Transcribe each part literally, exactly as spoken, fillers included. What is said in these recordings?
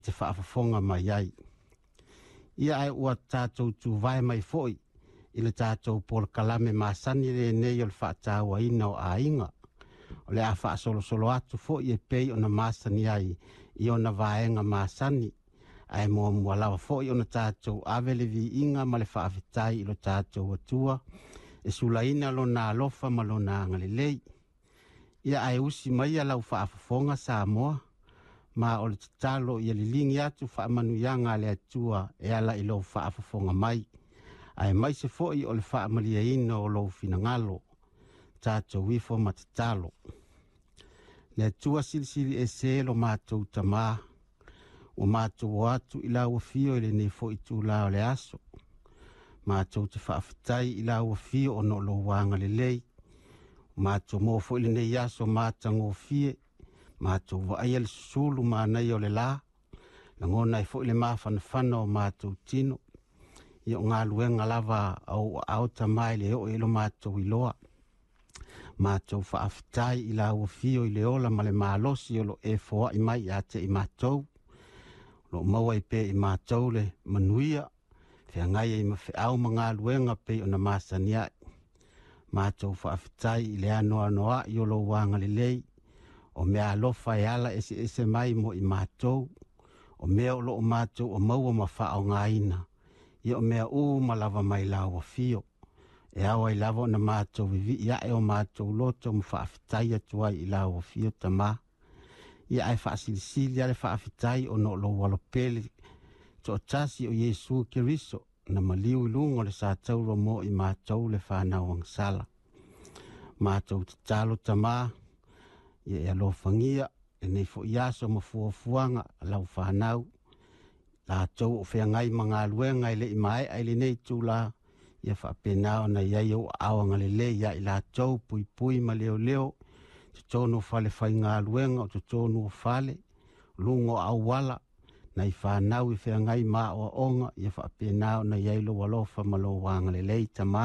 te whaafafonga mai ai. Ia ai ua tātou tu vai mai foi, ila tātou por kalame masani le nei o le whaatawa ina o a inga. O le a wha solo solo atu foi e pei o na masani ai, i o na vaenga masani, ai mua mua lawa foi o na tātou avele vi inga ma le whaafitai ilo tātou atua, e sulaina lo na alofa ma lo na angalilei. Ia ai usi mai a lau whaafafonga sa moa, ma o le tatalo ia lilingi atu whaamanuianga le atua e ala ilo whaafafonga mai. Ai mai se foi o le whaamalia ino o lo finangalo, tātou wifo ma tatalo. Le atua silisili e se lo mātou tamā, o mātou atu ila ua fio ele nei fo i tū lao le aso. Mātou te whaafitai ila ua fio o no lo wanga le lei. Mātou mō fo ili nei aso mātango fie. Mātou wa aia le susulu mā nei o le la. La ngona i fo ili māwhanawhana o mātou tino. I o ngā luenga lava au auta mai le o ilo mātou i loa. Mātou whaafitai ila ua fio i le ola ma le mālosi o lo e foa i mai a te i mātou. Lo maua i pe i mātou le manuia. Fea ngai e ma fe au mga luenga pe o na masania. Mātou whaafitai i le anoa noa i o lo wanga le lei. O mea alofa e ala ese ese mai mo i mātou. O mea o lo o mātou o maua ma whao ngā ina. I o mea u ma lava mai lawa fio. E awa i lava na mātou vivi ia e o mātou loto ma whaafitai atua i lawa fio tamā. Ia ai whaasilisili ale whaafitai o no lo walopele. To tasi o Yesu Kiriso na maliu lungo le sa tauro mo i mātou le whanau ang sala. Mātou te talo tamā, ia e alo whangia, e nei fo iaso ma fuafuanga lau whanau. La tau o whengai mga luenga i le i mai ai le nei tūla, ia whapenao na iai o awanga le le ia i la tau pui pui ma leo leo, te tono fale whai ngā luenga o te tono fale, lungo au wala, na i whanau i whengai mā o onga, ia whapenao na iai lo walofa ma lo wanga le lei tamā.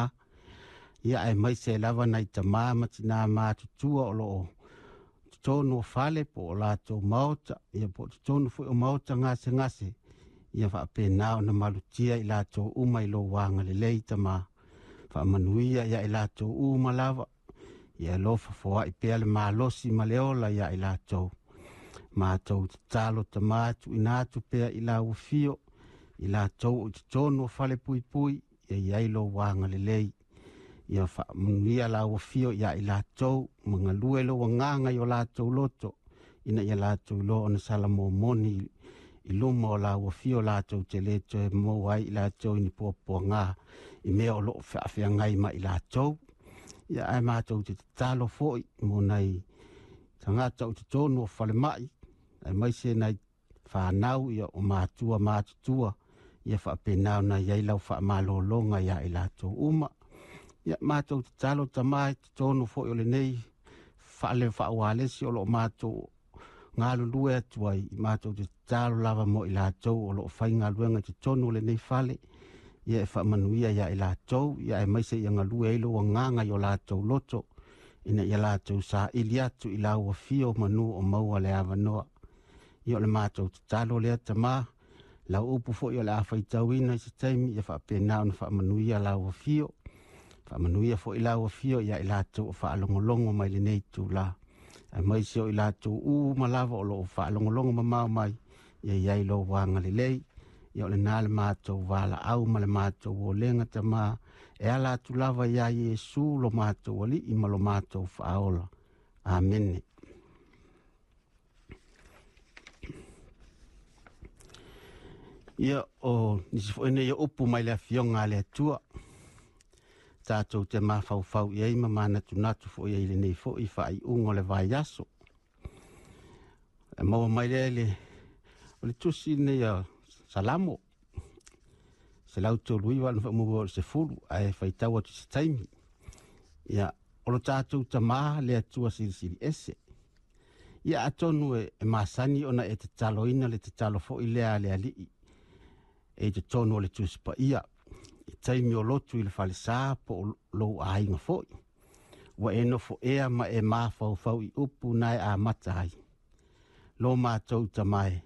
Ia ai mai se lava na i tamā matina mā tutua o lo o. Te tono fale po o la tau maota, ia po te tono fui o maota ngase ngase, ia whapenao na malutia i la tau uma i lo wanga le lei tamā. Whamanuia ia i la tau uma lava, ia lofa foa i pea le malosi ma leola ia i la tau. Mātou te talo ta mātu i nātu pea i la ufio, i la tau o te tono fale pui pui, ia i ailo wanga le lei. Ia whamunia la ufio ia i la tau, mga lue lo wanganga i o la tau loto, ina i la tau lo ona sala mō moni i luma o la ufio la tau te leto e mō ai i la tau ni pōpua ngā, i mea o lo whiawhia ngai ma i la tau. Ia ai mātou te talo foi, mō nei tangata o te tono o fale mai, ai mai se nei whanau ia o mātua mātutua, ia whapenau na iai lau whamalolonga ia i lato uma. Ia mātou te talo tamai, te tono fo o le nei, whaale whaawalesi o lo mātou ngā lulue atuai, mātou te talo lava mo i latou o lo whai ngā luenga te tono le nei whale, ia e whaamanuia ia i latou, ia e mai se ia ngā lue ilo o nganga i o latou loto, ina ia latou sa ili atu i lau a fio manu o maua le awanoa. Ia le mātou te talo lea tamā, lau upu fo i o le awhaitauina i se taimi, ia whaapenao na whaamanuia lau a fio. Whaamanuia fo i lau a fio, ia i latou o whaalongolongo mai le nei tū la. Ai mai se o i latou u malava o lo o whaalongolongo ma mau mai, ia iai lo wanga le lei. Ia o le nā le mātou wala au ma le mātou o lenga tamā, e ala atu lava ia Yesu lo mātou ali i ma lo mātou whaola. Amen. Ia o nisi fo ene ia upu mai le afionga le atua. Tātou te mawhau i eima mana tunatu fo i eile nei fo i whai ungo le vai aso. E maua mai le le, o le tusi nei a salamo. Se lau tō luiwa na whamuwa o se furu, a e whaitau atu se taimi. Ia, o lo tātou ta maa le atua siri siri ese. Ia atonu e, e masani ona e te taloina le te talo fo i lea le alii. E te tonu o le tusipa ia. I taimi o lotu i le whalesa po o lou a inga foi. Wa e no fo ea ma e maa fau fau i upu nai a matai. Lo mātou ta mai.